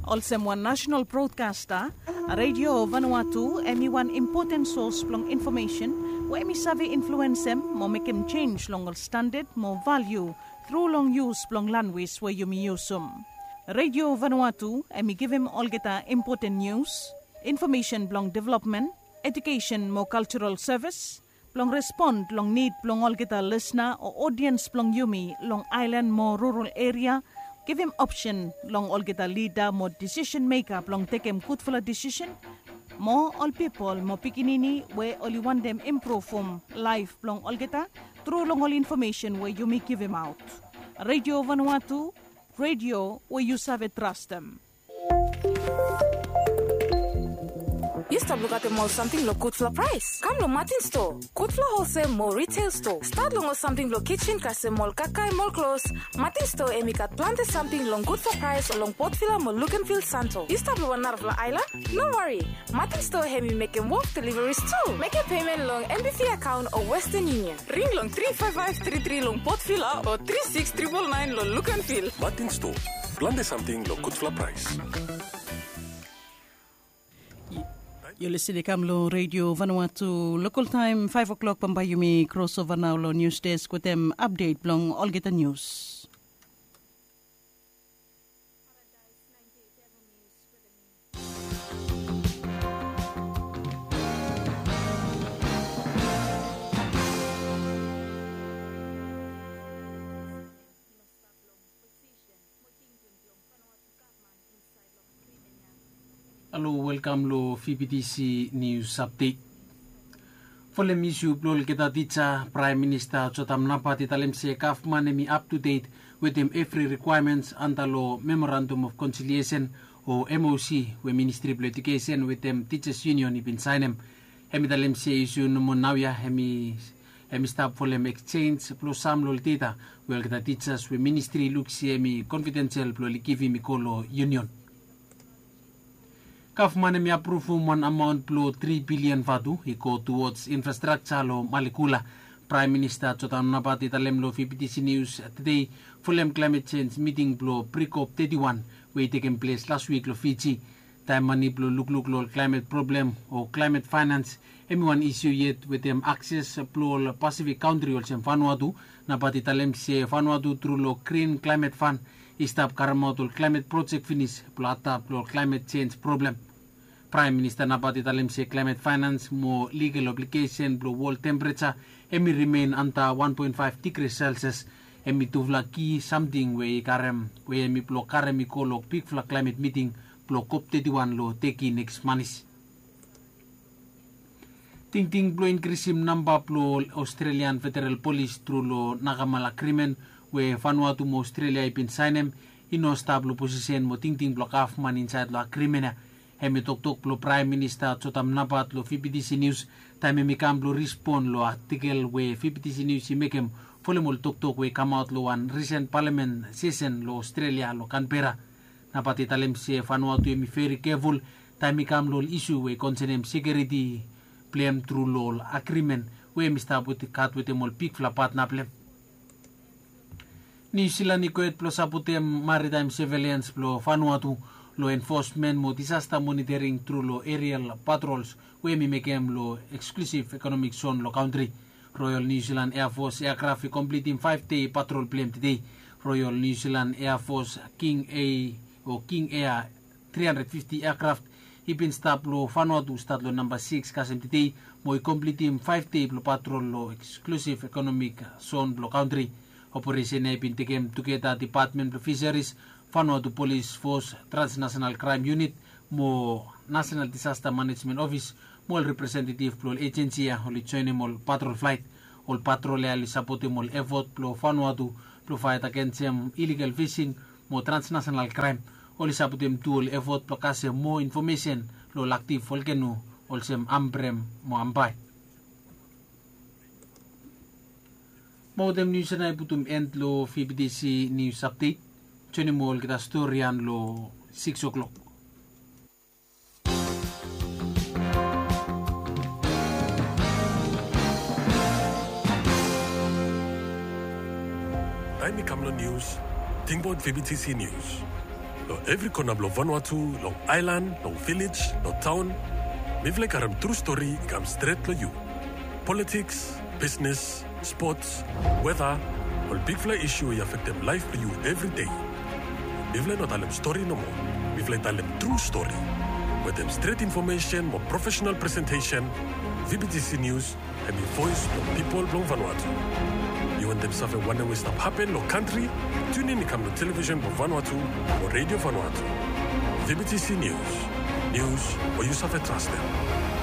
Also one national broadcaster, Radio Vanuatu, one important source long information, where emi sabi influence them, mo make him change long standard, more value, through long use long language where you may use them. Radio Vanuatu, emi give him all get important news, information long development, education more cultural service, long respond long need long all get listener or audience long yumi long island more rural area. Give him option long all get a leader, more decision maker, long take him good for a decision. More all people, more pikinini, where only want them improve from life long all get through long all information where you may give him out. Radio Vanuatu, radio where you serve trust them. You stop look at the mall something look good for the price. Come lo Martin store. Good for wholesale mall retail store. Start long or something lo kitchen kase mall kakai mall clothes. Martin store emikat planted something long good for price or long port filler mall look and feel santo. You stop lo one la island? No worry. Martin store hemi make him walk deliveries too. Make a payment long MBF account or Western Union. Ring long 35533 long port filler or 36999 lo look and feel. Martin store. Planted something lo good for price. You're listening to Kamlo Radio Vanuatu. Local time 5 o'clock Pambayumi crossover now lo news desk with them update long all get the news. Hello, welcome to FBTC News Update. Following issue plol kita teacher Prime Minister Chotam Napat italemse Kaufman emi up to date with them every requirements under law Memorandum of Conciliation or MOC with Ministry of Education with them Teachers Union ibin signem. Hemi talemse issue numon nawya hemi stop for them exchange plus some lol data well kita teachers with Ministry looks hemi confidential plol kivi mikolo union. Kaufman may approve one amount below 3 billion vatu go towards infrastructure lo Malikula. Prime Minister Chotam Napat italem lo FBTC News today full climate change meeting below pre-COP 31 where taken place last week lo Fiji. Time money below look lo climate problem or climate finance. One issue yet with them access below Pacific country also Vanuatu. Napat italem se Vanuatu through lo Green Climate Fund istap karamotol climate project finish plata below climate change problem. Prime Minister Napat italim se climate finance mo legal obligation below world temperature emi remain anta 1.5 degrees Celsius emi tuvla key something we emi below karem ikolo big fla climate meeting below COP 31 lo teki next month. Ting below increase number below Australian Federal Police through lo Nagamal agreement we Vanuatu mo Australia ipin signem ino stable position mo ting below Kaufman inside lo agreement. Hemi tok lo Prime Minister Chotam Napat lo FBTC News time mi kam lo respond lo article we FBTC News mekem folemol tok we come out lo one recent parliament session lo Australia lo Canberra. Napat italem se Vanuatu mi very careful time mi kam lo issue we concerning security blame through lo agreement we mi stop with kat with mol pick fla partner blame. New Zealand ikoet plus aputem maritime surveillance lo Vanuatu law enforcement mo disaster monitoring through lo aerial patrols we mi mekem lo exclusive economic zone lo country. Royal New Zealand Air Force aircraft completing 5-day patrol plan today. Royal New Zealand Air Force King Air 350 aircraft ipin stop lo Vanuatu start lo number 6 kasem today mo completing 5-day lo patrol lo exclusive economic zone lo country. Operation na ipin tekem together Department of Fisheries, Vanuatu Police Force, Transnational Crime Unit, mo National Disaster Management Office, mo representative plo agency holi join mo patrol flight, ol patrol ali support mo effort plo Vanuatu plo fight against illegal fishing, mo transnational crime, ol support tool effort plo kase mo information lo active volcano ol sem ambrem mo ambay. Mo dem news na iputum end lo FBTC News Update. Join mo kita storyan lo 6 o'clock. Time Kamlo News, Tingpod FBTC News. Lo every corner lo Vanuatu, lo island, lo village, lo town. Mivle karam true story ikam straight lo you. Politics, business, sports, weather, all big fly issue you affect them life for you every day. Mivle not tell them story no more. Mivle tell them true story. With them straight information, more professional presentation, VBTC News, and the voice from people from Vanuatu. You want them something one way stuff happen no country? Tune in to come to television for Vanuatu or radio Vanuatu. VBTC News. News where you suffer trust them.